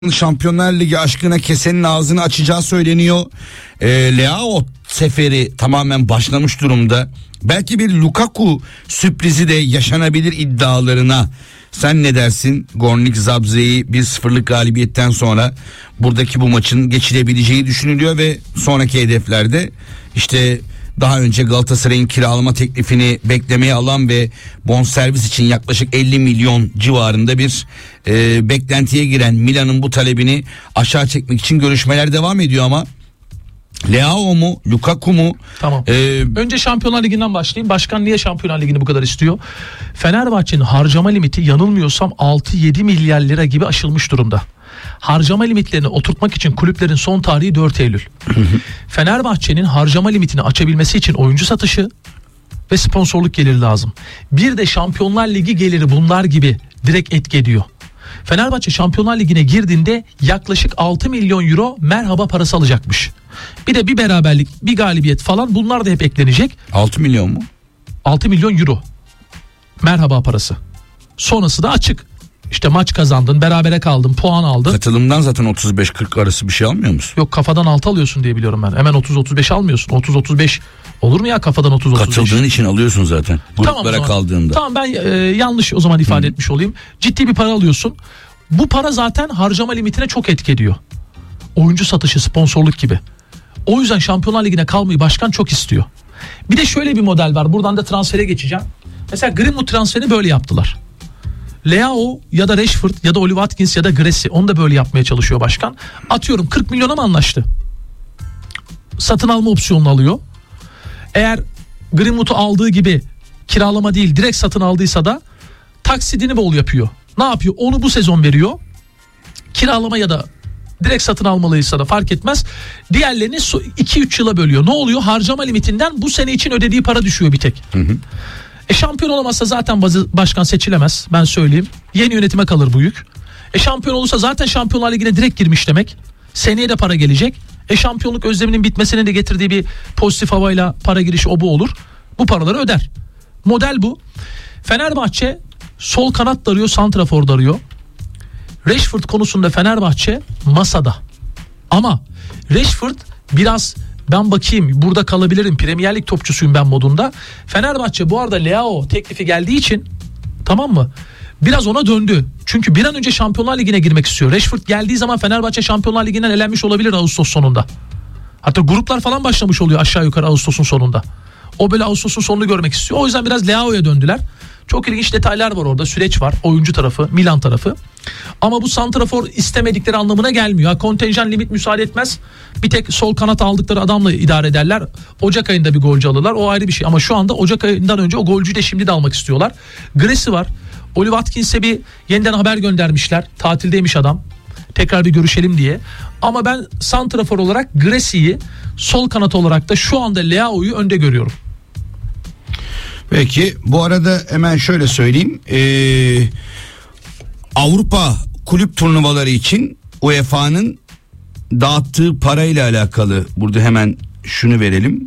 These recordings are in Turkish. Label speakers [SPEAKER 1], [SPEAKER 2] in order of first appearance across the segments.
[SPEAKER 1] Şampiyonlar Ligi aşkına kesenin ağzını açacağı söyleniyor. Leao seferi tamamen başlamış durumda. Belki bir Lukaku sürprizi de yaşanabilir iddialarına. Sen ne dersin? Gornik Zabrze'yi 1-0'lık galibiyetten sonra buradaki bu maçın geçilebileceği düşünülüyor ve sonraki hedeflerde işte daha önce Galatasaray'ın kiralama teklifini beklemeye alan ve bonservis için yaklaşık 50 milyon civarında bir beklentiye giren Milan'ın bu talebini aşağı çekmek için görüşmeler devam ediyor ama Leao mu, Lukaku mu?
[SPEAKER 2] Tamam. Önce Şampiyonlar Ligi'nden başlayayım. Başkan niye Şampiyonlar Ligi'ni bu kadar istiyor? Fenerbahçe'nin harcama limiti yanılmıyorsam 6-7 milyar lira gibi aşılmış durumda. Harcama limitlerini oturtmak için kulüplerin son tarihi 4 Eylül. Fenerbahçe'nin harcama limitini açabilmesi için oyuncu satışı ve sponsorluk geliri lazım. Bir de Şampiyonlar Ligi geliri bunlar gibi direkt etki ediyor. Fenerbahçe Şampiyonlar Ligi'ne girdiğinde yaklaşık 6 milyon euro merhaba parası alacakmış. Bir de bir beraberlik, bir galibiyet falan, bunlar da hep eklenecek.
[SPEAKER 1] 6 milyon mu?
[SPEAKER 2] 6 milyon euro merhaba parası. Sonrası da açık. İşte maç kazandın, berabere kaldın, puan aldın.
[SPEAKER 1] Katılımdan zaten 35-40 arası bir şey almıyor musun?
[SPEAKER 2] Yok, kafadan 6 alıyorsun diye biliyorum ben. Hemen 30-35 almıyorsun. 30-35 olur mu ya kafadan 30-35?
[SPEAKER 1] Katıldığın için alıyorsun zaten. Gruplara
[SPEAKER 2] tamam,
[SPEAKER 1] kaldığında.
[SPEAKER 2] Tamam, ben yanlış o zaman ifade etmiş olayım. Ciddi bir para alıyorsun. Bu para zaten harcama limitine çok etki ediyor. Oyuncu satışı, sponsorluk gibi. O yüzden Şampiyonlar Ligi'ne kalmayı başkan çok istiyor. Bir de şöyle bir model var. Buradan da transfere geçeceğim. Mesela Greenwood transferini böyle yaptılar. Leao ya da Rashford ya da Oli Watkins ya da Gresi, onu da böyle yapmaya çalışıyor başkan. Atıyorum 40 milyona mı anlaştı? Satın alma opsiyonunu alıyor. Eğer Greenwood'u aldığı gibi kiralama değil direkt satın aldıysa da taksidini bol yapıyor. Ne yapıyor? Onu bu sezon veriyor. Kiralama ya da direkt satın almalıysa da fark etmez. Diğerlerini 2-3 yıla bölüyor. Ne oluyor? Harcama limitinden bu sene için ödediği para düşüyor bir tek. Şampiyon olamazsa zaten başkan seçilemez, ben söyleyeyim. Yeni yönetime kalır bu yük. Şampiyon olursa zaten Şampiyonlar Ligi'ne direkt girmiş demek. Seneye de para gelecek. Şampiyonluk özleminin bitmesinin de getirdiği bir pozitif havayla para girişi o bu olur. Bu paraları öder. Model bu. Fenerbahçe sol kanat da arıyor, santrafor da arıyor. Rashford konusunda Fenerbahçe masada. Ama Rashford biraz ben bakayım burada kalabilirim, Premier Lig topçusuyum ben modunda. Fenerbahçe bu arada Leao teklifi geldiği için, tamam mı, biraz ona döndü. Çünkü bir an önce Şampiyonlar Ligi'ne girmek istiyor. Rashford geldiği zaman Fenerbahçe Şampiyonlar Ligi'nden elenmiş olabilir Ağustos sonunda. Hatta gruplar falan başlamış oluyor aşağı yukarı Ağustos'un sonunda. O böyle Ağustos'un sonunu görmek istiyor. O yüzden biraz Leao'ya döndüler. Çok ilginç detaylar var orada. Süreç var. Oyuncu tarafı, Milan tarafı. Ama bu santrafor istemedikleri anlamına gelmiyor. Kontenjan limit müsaade etmez. Bir tek sol kanat aldıkları adamla idare ederler. Ocak ayında bir golcü alırlar. O ayrı bir şey. Ama şu anda Ocak ayından önce o golcüyü de şimdi de almak istiyorlar. Gresi var. Oli Watkins'e bir yeniden haber göndermişler. Tatildeymiş adam. Tekrar bir görüşelim diye. Ama ben santrafor olarak Gresi'yi, sol kanat olarak da şu anda Leao'yu önde görüyorum.
[SPEAKER 1] Peki bu arada hemen şöyle söyleyeyim. Avrupa kulüp turnuvaları için UEFA'nın dağıttığı parayla alakalı burada hemen şunu verelim.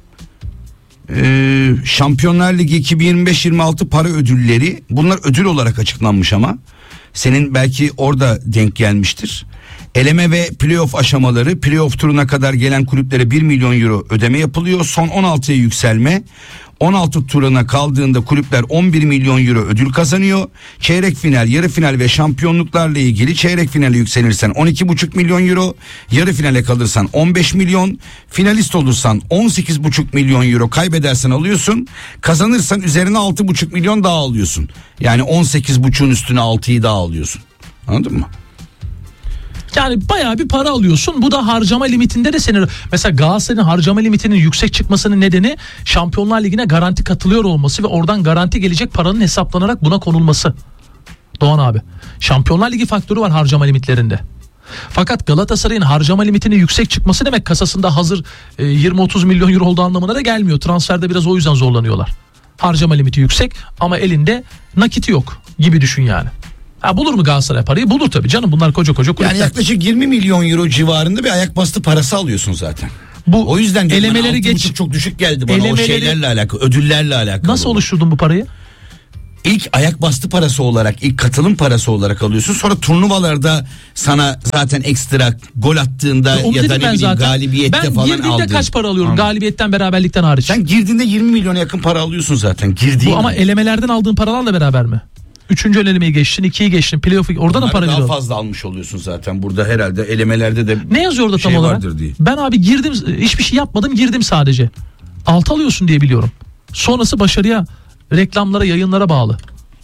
[SPEAKER 1] Şampiyonlar Ligi 2025-26 para ödülleri, bunlar ödül olarak açıklanmış ama senin belki orada denk gelmiştir. Eleme ve playoff aşamaları, playoff turuna kadar gelen kulüplere 1 milyon euro ödeme yapılıyor. Son 16'ya yükselme. 16 turuna kaldığında kulüpler 11 milyon euro ödül kazanıyor. Çeyrek final, yarı final ve şampiyonluklarla ilgili çeyrek finale yükselirsen 12,5 milyon euro, yarı finale kalırsan 15 milyon, finalist olursan 18,5 milyon euro, kaybedersen alıyorsun, kazanırsan üzerine 6,5 milyon daha alıyorsun. Yani 18,5'un üstüne 6'yı daha alıyorsun. Anladın mı?
[SPEAKER 2] Yani bayağı bir para alıyorsun. Bu da harcama limitinde de senin. Mesela Galatasaray'ın harcama limitinin yüksek çıkmasının nedeni Şampiyonlar Ligi'ne garanti katılıyor olması ve oradan garanti gelecek paranın hesaplanarak buna konulması. Doğan abi. Şampiyonlar Ligi faktörü var harcama limitlerinde. Fakat Galatasaray'ın harcama limitinin yüksek çıkması demek kasasında hazır 20-30 milyon euro olduğu anlamına da gelmiyor. Transferde biraz o yüzden zorlanıyorlar. Harcama limiti yüksek ama elinde nakiti yok gibi düşün yani. Bulur mu Galatasaray parayı? Bulur tabii canım, bunlar koca kulüpler.
[SPEAKER 1] Yani yaklaşık 20 milyon euro civarında bir ayak bastı parası alıyorsun zaten.
[SPEAKER 2] Bu
[SPEAKER 1] o yüzden
[SPEAKER 2] elemeleri geç,
[SPEAKER 1] çok düşük geldi bana o şeylerle alakalı, ödüllerle alakalı.
[SPEAKER 2] Nasıl oluşturdun bu parayı?
[SPEAKER 1] İlk ayak bastı parası olarak, ilk katılım parası olarak alıyorsun. Sonra turnuvalarda sana zaten ekstra gol attığında
[SPEAKER 2] Onu
[SPEAKER 1] ya da
[SPEAKER 2] dedim
[SPEAKER 1] ne
[SPEAKER 2] ben
[SPEAKER 1] bileyim
[SPEAKER 2] zaten.
[SPEAKER 1] galibiyette
[SPEAKER 2] Ben
[SPEAKER 1] falan
[SPEAKER 2] girdiğimde
[SPEAKER 1] aldın.
[SPEAKER 2] kaç para alıyorum?
[SPEAKER 1] Anladım.
[SPEAKER 2] Galibiyetten, beraberlikten hariç.
[SPEAKER 1] Sen girdiğinde 20 milyona yakın para alıyorsun zaten. Girdiğin
[SPEAKER 2] Bu ama elemelerden aldığın paralarla beraber mi? 3. elemeyi geçtin, 2'yi geçtin, playoff'u oradan da para
[SPEAKER 1] daha
[SPEAKER 2] veriyorsun.
[SPEAKER 1] fazla almış oluyorsun zaten. Burada herhalde elemelerde de
[SPEAKER 2] Ne yazıyor orada
[SPEAKER 1] şey
[SPEAKER 2] tam olarak?
[SPEAKER 1] vardır diye.
[SPEAKER 2] Ben abi girdim, hiçbir şey yapmadım, girdim sadece. 6 alıyorsun diye biliyorum. Sonrası başarıya, reklamlara, yayınlara bağlı.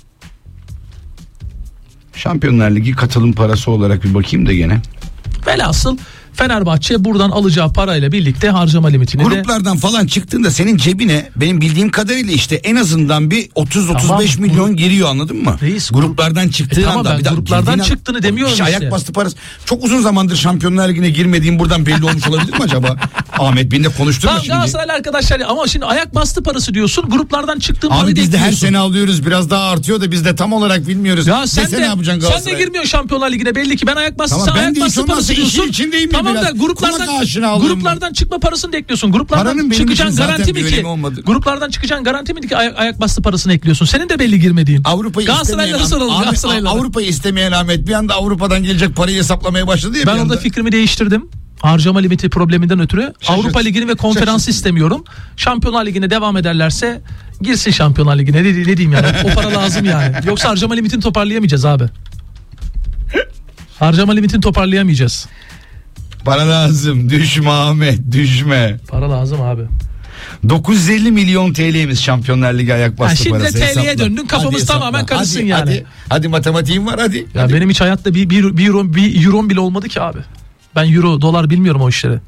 [SPEAKER 1] Şampiyonlar Ligi katılım parası olarak bir bakayım da gene.
[SPEAKER 2] Velhasıl Fenerbahçe buradan alacağı parayla birlikte harcama limitini de...
[SPEAKER 1] Gruplardan falan çıktığında senin cebine benim bildiğim kadarıyla işte en azından bir 30-35
[SPEAKER 2] Tamam,
[SPEAKER 1] milyon giriyor, anladın mı?
[SPEAKER 2] Reis,
[SPEAKER 1] gruplardan çıktığın
[SPEAKER 2] tamam,
[SPEAKER 1] anda.
[SPEAKER 2] ben
[SPEAKER 1] Bir daha
[SPEAKER 2] gruplardan
[SPEAKER 1] girdiğin
[SPEAKER 2] çıktığını demiyorum
[SPEAKER 1] işte.
[SPEAKER 2] işte.
[SPEAKER 1] Ayak bastı parası. Çok uzun zamandır Şampiyonlar Ligi'ne girmediğim buradan belli olmuş olabilir mi acaba? Ahmet benimle konuşturma
[SPEAKER 2] Tamam
[SPEAKER 1] şimdi.
[SPEAKER 2] Galatasaraylı arkadaşlar, ama şimdi ayak bastı parası diyorsun, gruplardan çıktığın
[SPEAKER 3] Abi
[SPEAKER 2] parayı
[SPEAKER 3] biz de her
[SPEAKER 2] ekliyorsun.
[SPEAKER 3] sene alıyoruz, biraz daha artıyor da biz de tam olarak bilmiyoruz.
[SPEAKER 2] Ya sen
[SPEAKER 3] Desene
[SPEAKER 2] de,
[SPEAKER 3] ne yapacaksın
[SPEAKER 2] sen de
[SPEAKER 3] Galatasaray?
[SPEAKER 2] girmiyorsun Şampiyonlar Ligi'ne, belli ki. Ben ayak bastı,
[SPEAKER 3] Tamam,
[SPEAKER 2] sen
[SPEAKER 3] ben
[SPEAKER 2] ayak
[SPEAKER 3] de hiç
[SPEAKER 2] bastı
[SPEAKER 3] olmazsa
[SPEAKER 2] parası
[SPEAKER 3] işin
[SPEAKER 2] diyorsun.
[SPEAKER 3] içindeyim ya
[SPEAKER 2] Tamam
[SPEAKER 3] biraz.
[SPEAKER 2] da gruplardan,
[SPEAKER 3] Kulak aşina alıyorum
[SPEAKER 2] gruplardan çıkma parasını da ekliyorsun. Gruplardan
[SPEAKER 3] Paranın benim
[SPEAKER 2] çıkacağın
[SPEAKER 3] için zaten
[SPEAKER 2] garanti
[SPEAKER 3] bir
[SPEAKER 2] mi ki?
[SPEAKER 3] önemi olmadı.
[SPEAKER 2] Gruplardan çıkacağın garanti mi ki ayak bastı parasını ekliyorsun? Senin de belli girmediğin.
[SPEAKER 3] Avrupa'yı
[SPEAKER 2] Galatasaraylılara soralım, Galatasaraylılara.
[SPEAKER 3] Avrupa'yı istemeyen Ahmet bir anda Avrupa'dan gelecek parayı hesaplamaya başladı ya.
[SPEAKER 2] Ben
[SPEAKER 3] bir
[SPEAKER 2] orada
[SPEAKER 3] anda.
[SPEAKER 2] fikrimi değiştirdim. Harcama limiti probleminden ötürü
[SPEAKER 3] Şaşırt.
[SPEAKER 2] Avrupa Ligi'ni ve konferansı
[SPEAKER 3] Şaşırt.
[SPEAKER 2] istemiyorum. Şampiyonlar Ligi'ne devam ederlerse girsin Şampiyonlar Ligi'ne. Ne diyeyim yani? O para lazım yani. Yoksa harcama limitini toparlayamayacağız abi. Harcama limitini toparlayamayacağız.
[SPEAKER 1] Para lazım. Düşme Ahmet, düşme.
[SPEAKER 2] Para lazım abi.
[SPEAKER 1] 950 milyon TL'miz Şampiyonlar Ligi ayak bastı
[SPEAKER 2] şimdi de
[SPEAKER 1] parası.
[SPEAKER 2] TL'ye
[SPEAKER 1] Hesapla.
[SPEAKER 2] döndün, kafamız
[SPEAKER 3] Hadi hesapla.
[SPEAKER 2] tamamen karışsın
[SPEAKER 3] Hadi,
[SPEAKER 2] yani.
[SPEAKER 3] Hadi matematiğim var hadi.
[SPEAKER 2] Ya
[SPEAKER 3] Hadi.
[SPEAKER 2] benim hiç hayatta bir euro bile olmadı ki abi. Ben euro, dolar bilmiyorum o işleri.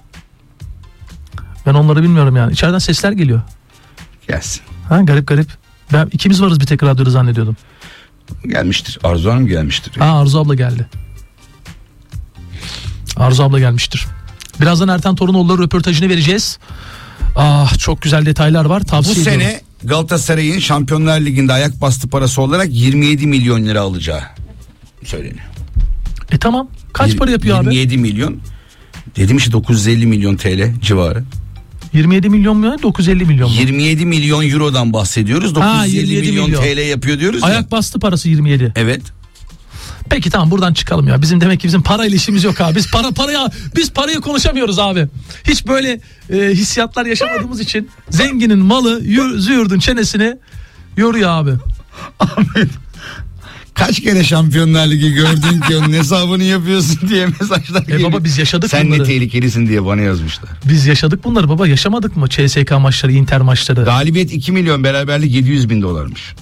[SPEAKER 2] Ben onları bilmiyorum yani. İçeriden sesler geliyor.
[SPEAKER 1] Gelsin.
[SPEAKER 2] Ha, garip garip. Ben ikimiz varız bir tek radyoda zannediyordum.
[SPEAKER 1] Gelmiştir. Arzu Hanım gelmiştir.
[SPEAKER 2] Ha, Arzu abla geldi. Arzu abla gelmiştir. Birazdan Ertan Torunoğulları röportajını vereceğiz. Ah, çok güzel detaylar var.
[SPEAKER 1] Bu
[SPEAKER 2] Tavsiye ediyorum.
[SPEAKER 1] sene Galatasaray'ın Şampiyonlar Ligi'nde ayak bastı parası olarak 27 milyon lira alacağı söyleniyor.
[SPEAKER 2] Tamam. Kaç para yapıyor
[SPEAKER 1] 27 milyon. Dedim işte 950 milyon TL civarı.
[SPEAKER 2] abi? 27 milyon mu ya? 950 milyon mu?
[SPEAKER 1] 27 milyon eurodan bahsediyoruz. 950
[SPEAKER 2] 27
[SPEAKER 1] milyon
[SPEAKER 2] milyon.
[SPEAKER 1] TL yapıyor diyoruz ya.
[SPEAKER 2] Ayak bastı parası 27.
[SPEAKER 1] Evet.
[SPEAKER 2] Peki tamam, buradan çıkalım ya. Demek ki bizim parayla işimiz yok abi. Biz parayı konuşamıyoruz abi. Hiç böyle hissiyatlar yaşamadığımız için zenginin malı züğürdün çenesini yoruyor abi.
[SPEAKER 1] Ahmet, kaç kere Şampiyonlar Ligi gördün ki onun hesabını yapıyorsun diye mesajlar geliyor.
[SPEAKER 2] Baba biz yaşadık
[SPEAKER 1] Sen
[SPEAKER 2] bunları.
[SPEAKER 1] ne tehlikelisin diye bana yazmışlar.
[SPEAKER 2] Biz yaşadık bunları baba, yaşamadık mı? CSK maçları, Inter maçları.
[SPEAKER 1] Galibiyet 2 milyon, beraberlik 700 bin dolarmış.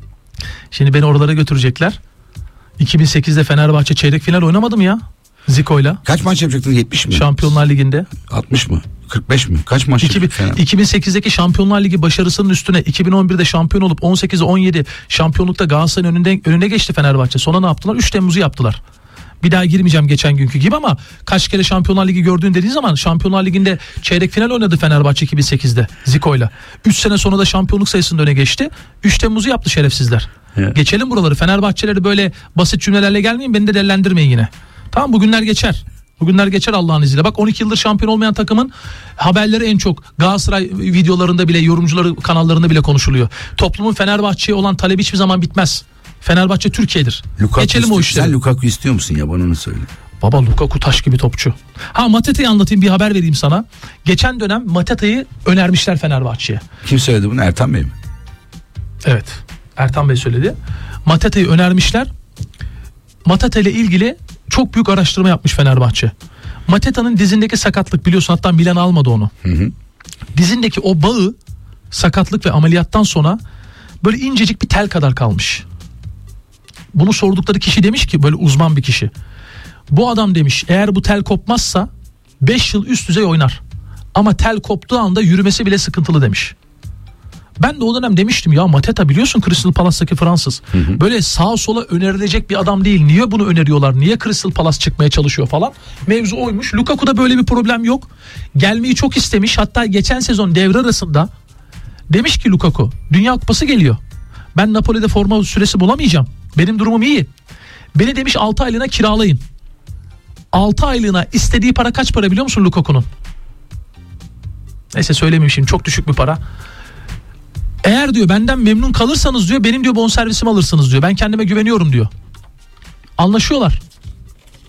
[SPEAKER 2] Şimdi beni oralara götürecekler. 2008'de Fenerbahçe çeyrek final oynamadı mı ya? Zico'yla.
[SPEAKER 1] Kaç maç yapacaktın? 70 mi?
[SPEAKER 2] Şampiyonlar Ligi'nde.
[SPEAKER 1] 60 mı? 45 mi? Kaç maç yapacaktın?
[SPEAKER 2] 2008'deki Şampiyonlar Ligi başarısının üstüne 2011'de şampiyon olup 18'e 17 şampiyonlukta Galatasaray'ın önüne geçti Fenerbahçe. Sonra ne yaptılar? 3 Temmuz'u yaptılar. Bir daha girmeyeceğim geçen günkü gibi ama kaç kere Şampiyonlar Ligi gördüğün dediğin zaman Şampiyonlar Ligi'nde çeyrek final oynadı Fenerbahçe 2008'de Zico'yla. 3 sene sonra da şampiyonluk sayısında öne geçti. 3 Temmuz'u yaptı şerefsizler.
[SPEAKER 1] Evet.
[SPEAKER 2] Geçelim buraları. Fenerbahçeleri böyle basit cümlelerle gelmeyin, beni de dellendirmeyin yine. Tamam, bugünler geçer. Bugünler geçer Allah'ın izniyle. Bak 12 yıldır şampiyon olmayan takımın haberleri en çok Galatasaray videolarında bile, yorumcuları kanallarında bile konuşuluyor. Toplumun Fenerbahçe'ye olan talebi hiçbir zaman bitmez. Fenerbahçe Türkiye'dir. Geçelim o işleri.
[SPEAKER 1] Sen Lukaku istiyor musun ya, bana onu söyle.
[SPEAKER 2] Baba Lukaku taş gibi topçu. Ha, Mateta'yı anlatayım, bir haber vereyim sana. Geçen dönem Mateta'yı önermişler Fenerbahçe'ye.
[SPEAKER 1] Kim söyledi bunu? Ertan Bey mi?
[SPEAKER 2] Evet. Ertan Bey söyledi. Mateta'yı önermişler. Mateta ile ilgili çok büyük araştırma yapmış Fenerbahçe. Mateta'nın dizindeki sakatlık, biliyorsun, hatta Milan almadı onu.
[SPEAKER 1] Hı.
[SPEAKER 2] Dizindeki o bağı sakatlık ve ameliyattan sonra böyle incecik bir tel kadar kalmış. Bunu sordukları kişi demiş ki, böyle uzman bir kişi. Bu adam demiş, eğer bu tel kopmazsa 5 yıl üst düzey oynar. Ama tel koptuğu anda yürümesi bile sıkıntılı demiş. Ben de o dönem demiştim ya, Mateta biliyorsun Crystal Palace'taki Fransız. Böyle sağa sola önerilecek bir adam değil. Niye bunu öneriyorlar? Niye Crystal Palace çıkmaya çalışıyor falan. Mevzu oymuş. Lukaku'da böyle bir problem yok. Gelmeyi çok istemiş. Hatta geçen sezon devre arasında demiş ki Lukaku, Dünya Kupası geliyor. Ben Napoli'de forma süresi bulamayacağım. Benim durumum iyi. Beni demiş 6 aylığına kiralayın. 6 aylığına istediği para kaç para biliyor musun Lukaku'nun? Neyse söylemeyeyim şimdi, çok düşük bir para. Eğer diyor benden memnun kalırsanız diyor benim diyor bonservisimi alırsınız diyor. Ben kendime güveniyorum diyor. Anlaşıyorlar.